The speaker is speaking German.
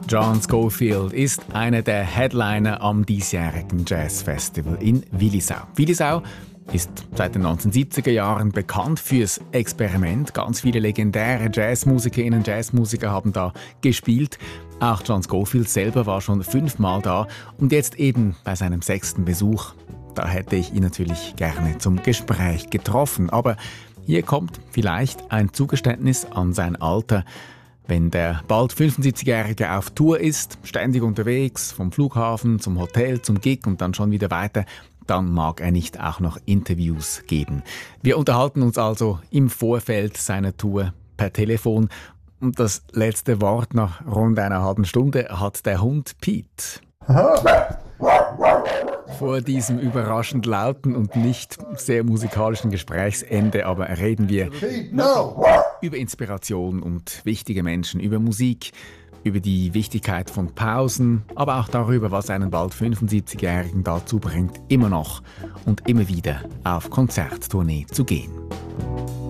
John Scofield ist einer der Headliner am diesjährigen Jazzfestival in Willisau. Willisau ist seit den 1970er Jahren bekannt fürs Experiment. Ganz viele legendäre Jazzmusikerinnen und Jazzmusiker haben da gespielt. Auch John Scofield selber war schon 5-mal da und jetzt eben bei seinem 6. Besuch. Da hätte ich ihn natürlich gerne zum Gespräch getroffen. Aber hier kommt vielleicht ein Zugeständnis an sein Alter. Wenn der bald 75-Jährige auf Tour ist, ständig unterwegs, vom Flughafen zum Hotel, zum Gig und dann schon wieder weiter, dann mag er nicht auch noch Interviews geben. Wir unterhalten uns also im Vorfeld seiner Tour per Telefon. Und das letzte Wort nach rund einer halben Stunde hat der Hund Pete. Vor diesem überraschend lauten und nicht sehr musikalischen Gesprächsende aber reden wir über Inspiration und wichtige Menschen, über Musik, über die Wichtigkeit von Pausen, aber auch darüber, was einen bald 75-Jährigen dazu bringt, immer noch und immer wieder auf Konzerttournee zu gehen.